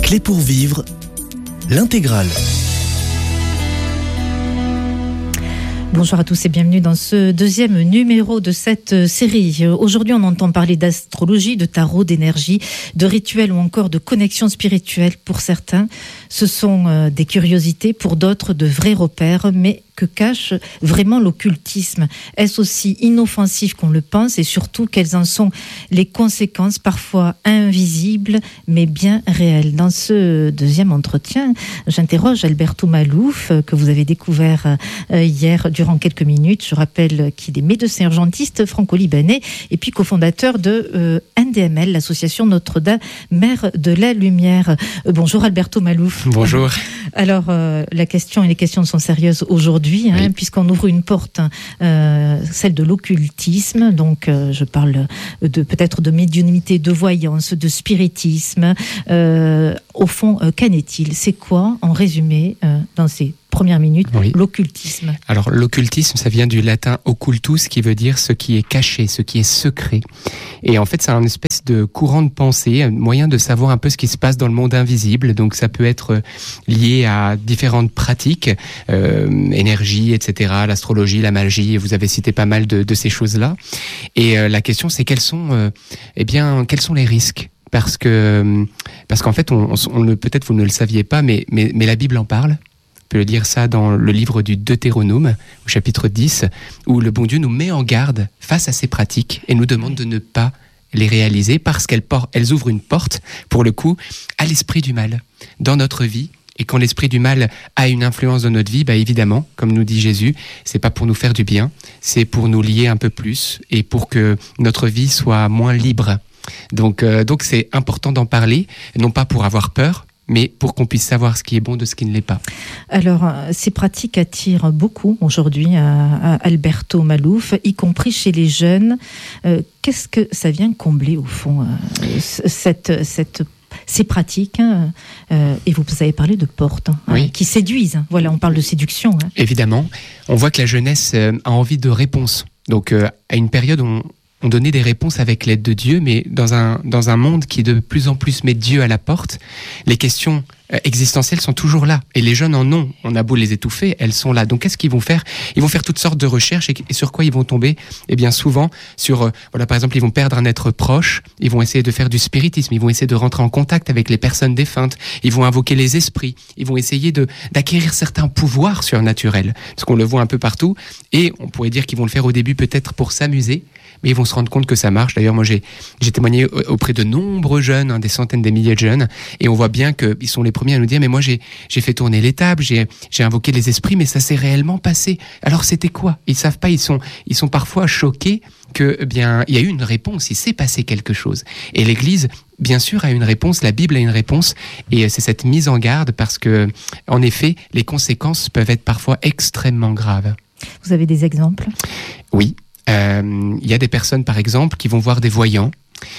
Clé pour vivre, l'intégrale. Bonjour à tous et bienvenue dans ce deuxième numéro de cette série. Aujourd'hui, on entend parler d'astrologie, de tarot, d'énergie, de rituels ou encore de connexion spirituelle. Pour certains, ce sont des curiosités, pour d'autres, de vrais repères. Mais que cache vraiment l'occultisme? Est-ce aussi inoffensif qu'on le pense? Et surtout, quelles en sont les conséquences, parfois invisibles, mais bien réelles? Dans ce deuxième entretien, j'interroge Alberto Malouf, que vous avez découvert hier durant quelques minutes. Je rappelle qu'il est médecin urgentiste franco-libanais et puis cofondateur de NDML, l'association Notre-Dame, Mère de la Lumière. Bonjour Alberto Malouf. Bonjour. Alors, la question et les questions sont sérieuses aujourd'hui, oui. Puisqu'on ouvre une porte, celle de l'occultisme. Donc, je parle peut-être de médiumnité, de voyance, de spiritisme. Au fond, qu'en est-il? C'est quoi, en résumé, dans ces premières minutes, l'occultisme? Alors, l'occultisme, ça vient du latin occultus, qui veut dire ce qui est caché, ce qui est secret. Et en fait, c'est un espèce de courant de pensée, un moyen de savoir un peu ce qui se passe dans le monde invisible. Donc, ça peut être lié à différentes pratiques, énergie, etc., l'astrologie, la magie. Vous avez cité pas mal de ces choses-là. Et la question, c'est quels sont les risques? Parce qu'en fait, peut-être vous ne le saviez pas, mais la Bible en parle. On peut lire ça dans le livre du Deutéronome, au chapitre 10, où le bon Dieu nous met en garde face à ces pratiques et nous demande de ne pas les réaliser parce qu'elles ouvrent une porte, pour le coup, à l'esprit du mal dans notre vie. Et quand l'esprit du mal a une influence dans notre vie, évidemment, comme nous dit Jésus, c'est pas pour nous faire du bien, c'est pour nous lier un peu plus et pour que notre vie soit moins libre. Donc c'est important d'en parler, non pas pour avoir peur, mais pour qu'on puisse savoir ce qui est bon de ce qui ne l'est pas. Alors, ces pratiques attirent beaucoup aujourd'hui à Alberto Malouf, y compris chez les jeunes. Qu'est-ce que ça vient combler, au fond, ces pratiques, et vous avez parlé de portes qui séduisent. Voilà, on parle de séduction. Évidemment, on voit que la jeunesse a envie de réponses. Donc, à une période où on donnait des réponses avec l'aide de Dieu, mais dans un monde qui de plus en plus met Dieu à la porte, les questions existentielles sont toujours là. Et les jeunes en ont. On a beau les étouffer, elles sont là. Donc, qu'est-ce qu'ils vont faire? Ils vont faire toutes sortes de recherches. Et sur quoi ils vont tomber? Eh bien, souvent, sur, par exemple, ils vont perdre un être proche. Ils vont essayer de faire du spiritisme. Ils vont essayer de rentrer en contact avec les personnes défuntes. Ils vont invoquer les esprits. Ils vont essayer d'acquérir certains pouvoirs surnaturels. Parce qu'on le voit un peu partout. Et on pourrait dire qu'ils vont le faire au début peut-être pour s'amuser. Mais ils vont se rendre compte que ça marche. D'ailleurs, moi, j'ai témoigné auprès de nombreux jeunes, des centaines, des milliers de jeunes, et on voit bien qu'ils sont les premiers à nous dire, mais moi, j'ai fait tourner les tables, j'ai invoqué les esprits, mais ça s'est réellement passé. Alors, c'était quoi? Ils savent pas, ils sont parfois choqués que, il y a eu une réponse, il s'est passé quelque chose. Et l'Église, bien sûr, a une réponse, la Bible a une réponse, et c'est cette mise en garde parce que, en effet, les conséquences peuvent être parfois extrêmement graves. Vous avez des exemples? Oui. Il y a des personnes, par exemple, qui vont voir des voyants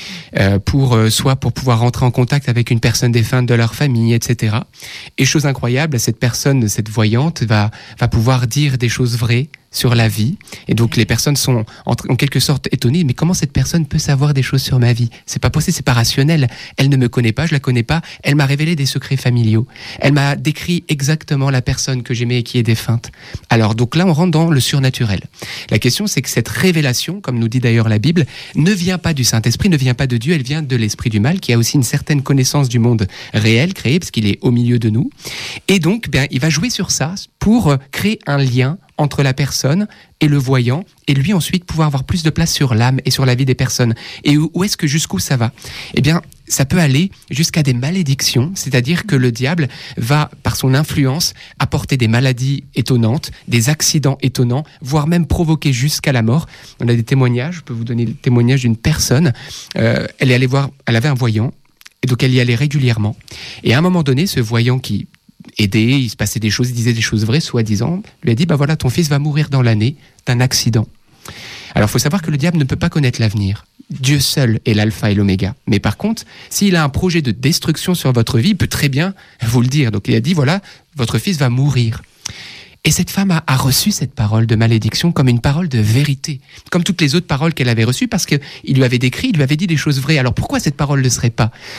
soit pour pouvoir rentrer en contact avec une personne défunte de leur famille, etc. Et chose incroyable, cette voyante va pouvoir dire des choses vraies sur la vie. Et donc les personnes sont en quelque sorte étonnées. Mais comment cette personne peut savoir des choses sur ma vie? C'est pas possible, c'est pas rationnel. Elle ne me connaît pas, je la connais pas. Elle m'a révélé des secrets familiaux. Elle m'a décrit exactement la personne que j'aimais et qui est défunte. Alors donc là, on rentre dans le surnaturel. La question, c'est que cette révélation, comme nous dit d'ailleurs la Bible, ne vient pas du Saint-Esprit, ne vient pas de Dieu, elle vient de l'esprit du mal, qui a aussi une certaine connaissance du monde réel, créé, parce qu'il est au milieu de nous. Et donc, il va jouer sur ça pour créer un lien entre la personne et le voyant, et lui ensuite pouvoir avoir plus de place sur l'âme et sur la vie des personnes. Et où est-ce que jusqu'où ça va? Eh bien, ça peut aller jusqu'à des malédictions, c'est-à-dire que le diable va, par son influence, apporter des maladies étonnantes, des accidents étonnants, voire même provoquer jusqu'à la mort. On a des témoignages, je peux vous donner le témoignage d'une personne, elle avait un voyant, et donc elle y allait régulièrement. Et à un moment donné, ce voyant qui aidait, il se passait des choses, il disait des choses vraies, soi-disant, lui a dit, voilà, ton fils va mourir dans l'année d'un accident. Alors, il faut savoir que le diable ne peut pas connaître l'avenir. Dieu seul est l'alpha et l'oméga. Mais par contre, s'il a un projet de destruction sur votre vie, il peut très bien vous le dire. Donc, il a dit, voilà, votre fils va mourir. Et cette femme a reçu cette parole de malédiction comme une parole de vérité, comme toutes les autres paroles qu'elle avait reçues, parce qu'il lui avait décrit, il lui avait dit des choses vraies. Alors, pourquoi cette parole ne serait pas?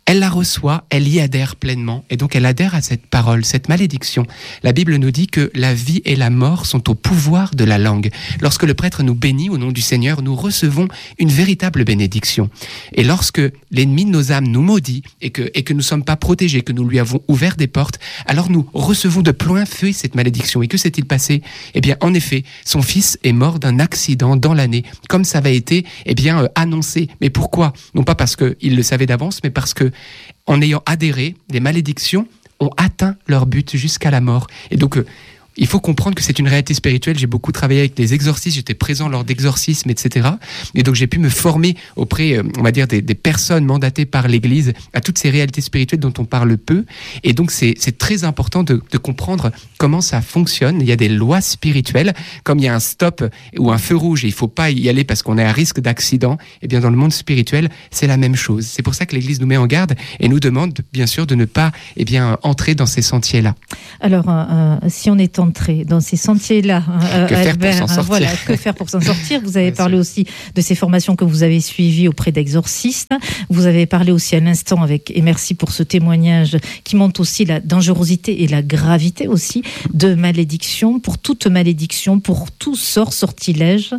elle la reçoit, elle y adhère pleinement, et donc elle adhère à cette parole, cette malédiction. La Bible nous dit que la vie et la mort sont au pouvoir de la langue. Lorsque le prêtre nous bénit au nom du Seigneur, nous recevons une véritable bénédiction. Et lorsque l'ennemi de nos âmes nous maudit, et que nous ne sommes pas protégés, que nous lui avons ouvert des portes, alors nous recevons de plein fouet cette malédiction. Et que s'est-il passé ? Eh bien, en effet, son fils est mort d'un accident dans l'année, comme ça avait été annoncé. Mais pourquoi ? Non pas parce qu'il le savait d'avance, mais parce que en ayant adhéré, les malédictions ont atteint leur but jusqu'à la mort. Et donc, il faut comprendre que c'est une réalité spirituelle. J'ai beaucoup travaillé avec les exorcistes, j'étais présent lors d'exorcismes, etc. Et donc j'ai pu me former auprès, on va dire, des personnes mandatées par l'Église à toutes ces réalités spirituelles dont on parle peu. Et donc c'est très important de comprendre comment ça fonctionne. Il y a des lois spirituelles, comme il y a un stop ou un feu rouge et il ne faut pas y aller parce qu'on est à risque d'accident. Et bien dans le monde spirituel, c'est la même chose. C'est pour ça que l'Église nous met en garde et nous demande bien sûr de ne pas entrer dans ces sentiers-là. Alors, si on est entré dans ces sentiers-là, que faire pour s'en sortir ? Voilà, que faire pour s'en sortir ? Vous avez parlé aussi de ces formations que vous avez suivies auprès d'exorcistes. Vous avez parlé aussi à l'instant et merci pour ce témoignage qui montre aussi la dangerosité et la gravité aussi de malédiction. Pour toute malédiction, pour tout sortilège,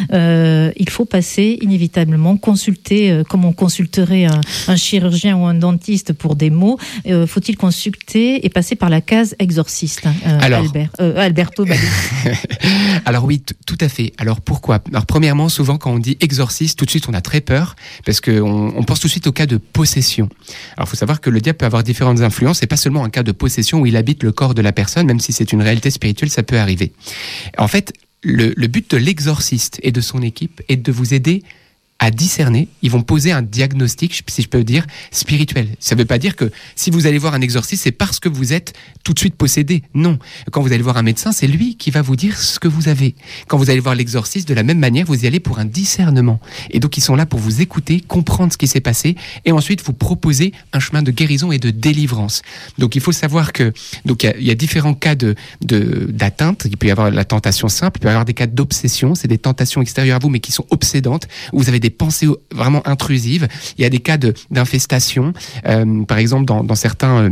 il faut passer inévitablement, consulter, comme on consulterait un chirurgien ou un dentiste pour des maux, faut-il consulter et passer par la case exorciste, Alberto Bali. Alors oui, tout à fait. Alors pourquoi ? Alors premièrement, souvent quand on dit exorciste, tout de suite on a très peur parce qu'on pense tout de suite au cas de possession. Alors il faut savoir que le diable peut avoir différentes influences, c'est pas seulement un cas de possession où il habite le corps de la personne, même si c'est une réalité spirituelle, ça peut arriver. En fait, le but de l'exorciste et de son équipe est de vous aider à discerner. Ils vont poser un diagnostic, si je peux dire, spirituel. Ça ne veut pas dire que si vous allez voir un exorciste, c'est parce que vous êtes tout de suite possédé. Non. Quand vous allez voir un médecin, c'est lui qui va vous dire ce que vous avez. Quand vous allez voir l'exorciste, de la même manière, vous y allez pour un discernement. Et donc, ils sont là pour vous écouter, comprendre ce qui s'est passé, et ensuite vous proposer un chemin de guérison et de délivrance. Donc, il faut savoir que il y a différents cas d'atteinte. Il peut y avoir la tentation simple, il peut y avoir des cas d'obsession. C'est des tentations extérieures à vous, mais qui sont obsédantes, où vous avez des pensées vraiment intrusives. Il y a des cas d'infestation, par exemple dans certains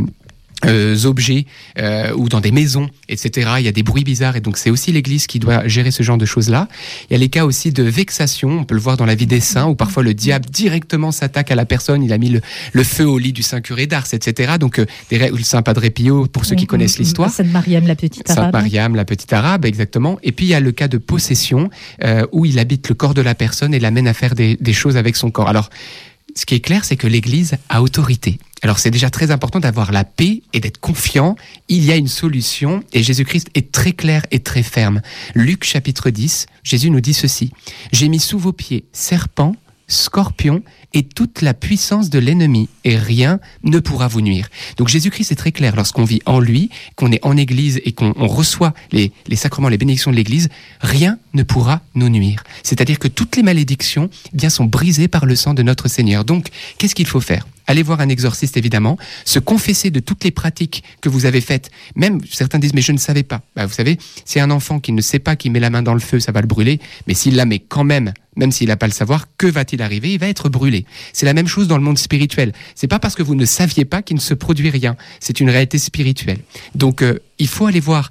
objets ou dans des maisons, etc. Il y a des bruits bizarres et donc c'est aussi l'Église qui doit gérer ce genre de choses-là. Il y a les cas aussi de vexation, on peut le voir dans la vie des saints, où parfois le diable directement s'attaque à la personne, il a mis le feu au lit du Saint curé d'Ars, etc. Donc le Saint Padre Pio, pour ceux qui connaissent l'histoire. Sainte Mariam la petite arabe. Sainte Mariam la petite arabe, exactement. Et puis il y a le cas de possession, où il habite le corps de la personne et l'amène à faire des choses avec son corps. Alors, ce qui est clair, c'est que l'Église a autorité. Alors c'est déjà très important d'avoir la paix et d'être confiant. Il y a une solution et Jésus-Christ est très clair et très ferme. Luc chapitre 10, Jésus nous dit ceci. « J'ai mis sous vos pieds serpents, scorpions et toute la puissance de l'ennemi et rien ne pourra vous nuire. » Donc Jésus-Christ est très clair lorsqu'on vit en lui, qu'on est en Église et qu'on reçoit les sacrements, les bénédictions de l'Église, rien ne pourra nous nuire. C'est-à-dire que toutes les malédictions sont brisées par le sang de notre Seigneur. Donc qu'est-ce qu'il faut faire ? Aller voir un exorciste, évidemment, se confesser de toutes les pratiques que vous avez faites. Même, certains disent, mais je ne savais pas. Vous savez, si un enfant qui ne sait pas qu'il met la main dans le feu, ça va le brûler. Mais s'il la met quand même s'il n'a pas le savoir, que va-t-il arriver ? Il va être brûlé. C'est la même chose dans le monde spirituel. C'est pas parce que vous ne saviez pas qu'il ne se produit rien. C'est une réalité spirituelle. Donc, il faut aller voir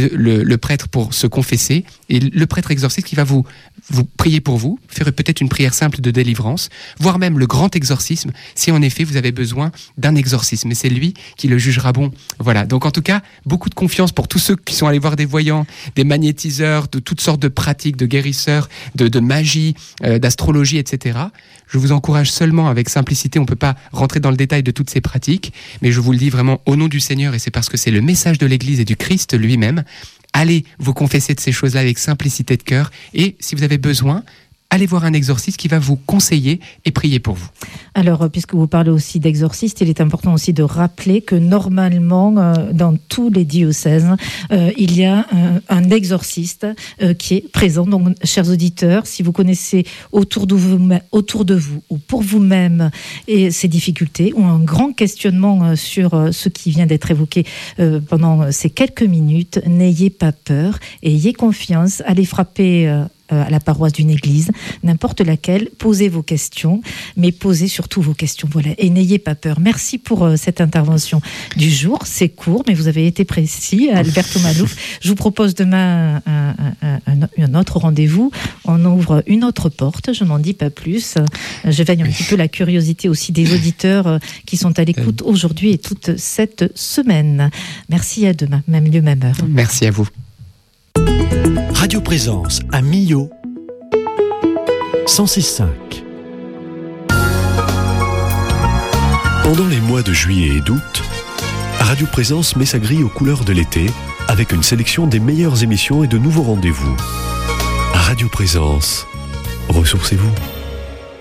le prêtre pour se confesser et le prêtre exorciste qui va vous prier pour vous, faire peut-être une prière simple de délivrance, voire même le grand exorcisme, si en effet vous avez besoin d'un exorcisme. Et c'est lui qui le jugera bon. Voilà. Donc en tout cas, beaucoup de confiance pour tous ceux qui sont allés voir des voyants, des magnétiseurs, de toutes sortes de pratiques, de guérisseurs, de magie, d'astrologie, etc. Je vous encourage seulement avec simplicité, on ne peut pas rentrer dans le détail de toutes ces pratiques, mais je vous le dis vraiment au nom du Seigneur, et c'est parce que c'est le message de l'Église et du Christ lui-même. Allez vous confesser de ces choses-là avec simplicité de cœur, et si vous avez besoin, allez voir un exorciste qui va vous conseiller et prier pour vous. Alors, puisque vous parlez aussi d'exorciste, il est important aussi de rappeler que normalement, dans tous les diocèses, il y a un exorciste qui est présent. Donc, chers auditeurs, si vous connaissez autour de vous ou pour vous-même et ces difficultés ou un grand questionnement sur ce qui vient d'être évoqué pendant ces quelques minutes, n'ayez pas peur, ayez confiance, allez frapper à la paroisse d'une église, n'importe laquelle. Posez vos questions, mais posez surtout vos questions. Voilà, et n'ayez pas peur. Merci pour cette intervention du jour. C'est court, mais vous avez été précis, Alberto Malouf. Je vous propose demain un autre rendez-vous. On ouvre une autre porte. Je n'en dis pas plus. J'éveille un petit peu la curiosité aussi des auditeurs qui sont à l'écoute aujourd'hui et toute cette semaine. Merci, à demain, même lieu, même heure. Merci à vous. Radio Présence à Millau 106.5. Pendant les mois de juillet et d'août, Radio Présence met sa grille aux couleurs de l'été avec une sélection des meilleures émissions et de nouveaux rendez-vous. Radio Présence, ressourcez-vous.